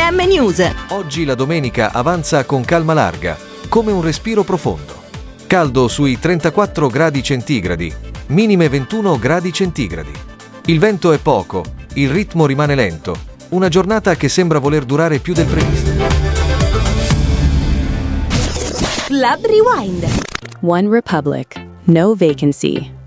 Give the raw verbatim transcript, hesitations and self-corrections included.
M News. Oggi la domenica avanza con calma larga, come un respiro profondo. Caldo sui trentaquattro gradi centigradi, minime ventuno gradi centigradi. Il vento è poco, il ritmo rimane lento. Una giornata che sembra voler durare più del previsto. Club Rewind. One Republic. No vacancy.